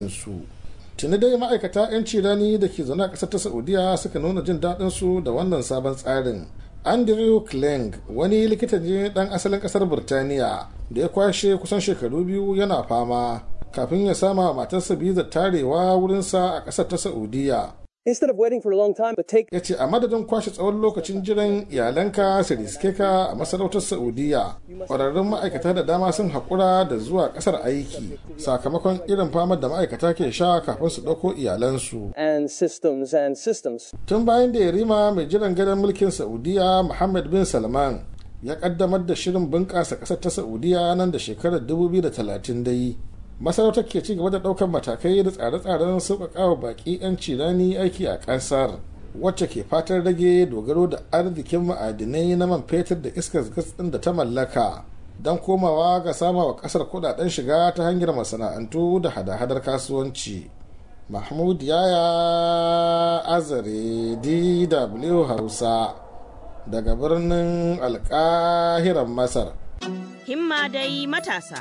su. Tuni dai ma'aikata 'yanci rani da ke zaune a ƙasar ta Saudiya suka nuna jin daɗin su da wannan sabon tsarin. Andrew Kleng wani likita ne ɗan asalin ƙasar Burtaniya da ya kwashe kusan shekaru 2 yana fama kafin ya sama matarsa bizar tarewa wurinsa a ƙasar ta Saudiya. Instead of waiting for a long time, but take... Ya ce a madadin kwashe tsawon lokacin jiran iyalanka su riske ka a masarautar Saudiya, ƙwararrun ma'aikata da dama sun haƙura da zuwa ƙasar aiki sakamakon irin famar da ma'aikata ke sha kafin su ɗauko iyalansu. And systems. Tun bayan da yarima mai jiran gadon mulkin Saudiya Mohammed bin Salman ya ƙaddamar da shirin bunƙasa ƙasar ta Saudiya nan da shekarar 2030 dai. Masarautar ke ci gaba da ɗaukar matakai da tsare-tsaren sauƙaƙawa baƙi 'yanci rani aiki a ƙasar wacce ke fatan rage dogaro da arzikin ma'adinai na man fetur da iskar gas ɗin da ta mallaka don komawa ga sama wa ƙasar kuɗaɗen shiga ta hanyar masana'antu da hada-hadar kasuwanci. Mahmud Yaya Azare, DW Hausa, daga birnin Alƙahiran Masar. Himma dai matasa.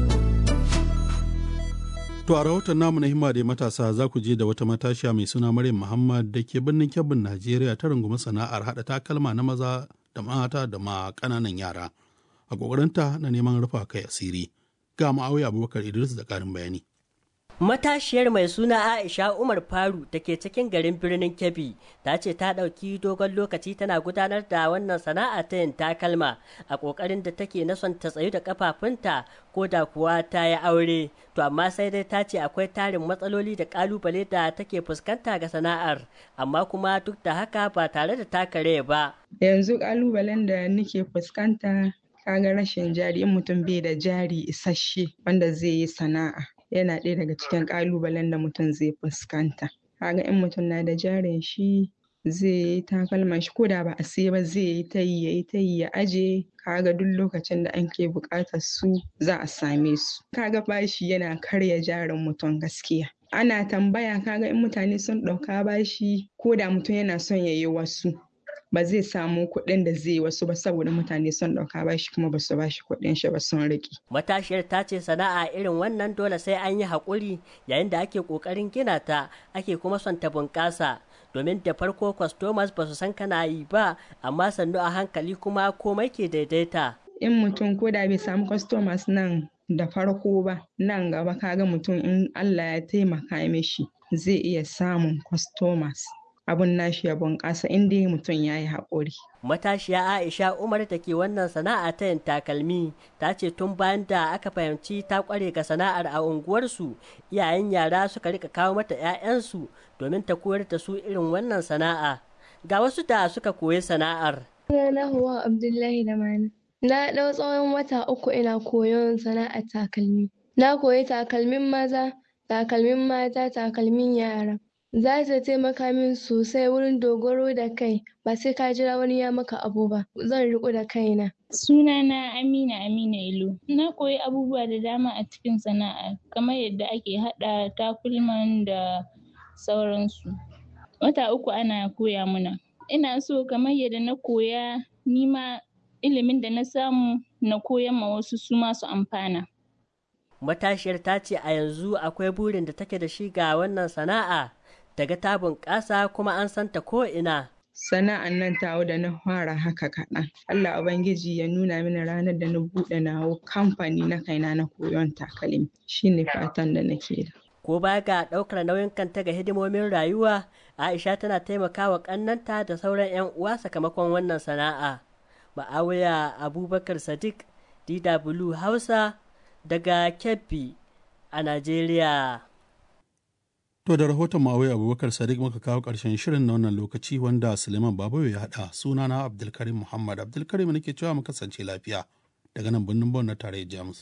To a rahoton namu na himma da matasa za ku je da wata matashiya mai suna Maryam Muhammad da ke birnin Kebbin Najeriya ta rungumi sana'ar haɗa takalma na maza da mata da ma ƙananan yara. A ƙoƙarinta na neman rufa kai asiri. Ga Ma'awiya Abubakar Idris da ƙarin bayani. Matashiyar mai suna Aisha Umar Faru da ke cikin garin birnin Kebbi ta ce ta ɗauki dogon lokaci tana gudanar da wannan sana'a ta yin takalma a ƙoƙarin da take na son ta tsayu da ƙafafunta ko da kuwa ta yi aure. To amma sai dai ta ce akwai tarin matsaloli da ƙalubale da take fuskanta ga sana'ar, amma kuma duk da haka ba tare da ta kare ba. Yanzu ƙalubalen da nake fuskanta kaga rashin jari, in mutum bai da jari isasshe wanda zai yi sana'a. Yana ɗaya daga cikin ƙalubalen da mutum zai fuskanta. Kaga in mutum na da jarin shi zai yi takalman shi ko da ba a siya ba zai yi ta yi ya aje, kaga duk lokacin da ake buƙatar su za a same su. Kaga bashi yana karya jarin mutum gaskiya. Ana tambaya kaga in mutane sun ɗauka bashi ko da mutum yana son ya yi wasu ba zai samu kuɗin da zai wasu ba saboda mutane sun ɗauka bashi kuma ba su bashi kuɗin shi ba sun riƙe. Matashiyar ta ce sana'a irin wannan dole sai an yi haƙuri yayin da ake ƙoƙarin gina ta ake kuma son ta bunƙasa. Domin da farko customers ba su san kana yi ba, amma sannu a hankali kuma komai ke daidaita. In mutum ko da bai samu customers nan da farko ba, nan gaba kaga mutum in Allah ya taimaka mishi zai iya samun customers. Abun nashi ya bunƙasa in dai mutum ya yi haƙuri. Matashiya Aisha Umar da ke wannan sana'a ta yin takalmi ta ce tun bayan da aka fahimci ta ƙware ga sana'ar a unguwarsu, iyayen yara suka rika kawo mata 'ya'yansu domin ta koyar da su irin wannan sana'a. Ga wasu da suka koyi sana'ar. Sunana Hauwa Abdullahi da Mani. Na ɗau tsawon wata 3 ina koyon sana'ar takalmi. Na koyi takalmin maza, takalmin mata, takalmin yara. Za ta taimaka min sosai wurin dogaro da kai, ba sai ka jira wani ya maka abu ba, zan riƙo da kaina. Sunana Amina Ilo. Na koyi abubuwa da dama a cikin sana'a, kamar yadda ake haɗa takulman da sauransu. Wata 3 ana koya mana. Ina so kamar yadda na koya, nima ilimin da na samu na koyan ma wasu su ma su amfana. Matashiyar ta ce a yanzu akwai burin da take da shi ga wannan sana'a. Daga ta bunƙasa kuma an santa ko'ina. Sana'an nan tawo da na fara haka kaɗan. Allah Ubangiji ya nuna mini ranar da na buɗe nawo kamfani na kaina na koyon takalmi. Shi ne fatan da nake da. Ko baya ga ɗaukar nauyin kanta ga hidimomin rayuwa, Aisha tana taimakawa ƙannanta da sauran 'yan uwa sakamakon wannan sana'a. Ma'awiya Abubakar Sadiq, DW Hausa, daga Kebbi a Najeriya. To da rahoton Ma'awiya Abubakar Sadiq muka kawo ƙarshen shirin na wannan lokaci wanda Suleiman Babayo ya haɗa. Sunana Abdulkarim Muhammad. Abdulkarim nake cewa mu kasance lafiya daga nan birnin Bon na tarayyar Jamus.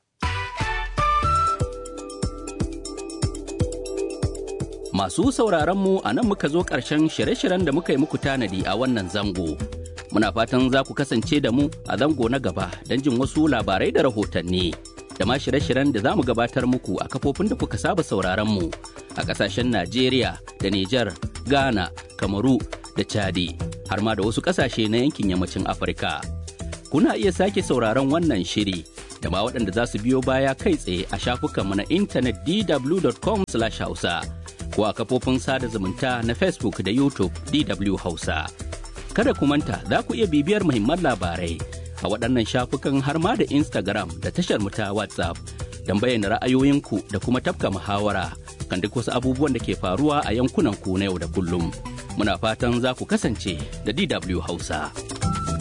Masu sauraron mu a nan muka zo ƙarshen shirye-shiryen da muka yi muku tanadi a wannan zango. Muna fatan za ku kasance da mu a zango na gaba don jin wasu labarai da rahotanni. Da ma shirye-shiryen da za mu gabatar muku a kafofin da kuka saba sauraron mu a ƙasashen Najeriya da Nijar, Ghana, Kamaru da Chadi, har ma da wasu ƙasashe na yankin yammacin Afirka. Kuna iya sake sauraron wannan shiri da ma waɗanda za su biyo baya kai tsaye a shafukanmu na intanet dw.com/hausa ko a kafofin sada zumunta na Facebook da YouTube DW Hausa. Kada ku manta za ku iya bibiyar muhimman labarai a waɗannan shafukan har ma da Instagram da tashar mu ta WhatsApp don bayyana ra'ayoyinku da kuma tafka muhawara kan duk wasu abubuwan da ke faruwa a yankunan ku na yau da kullum. Muna fatan za ku kasance da DW Hausa.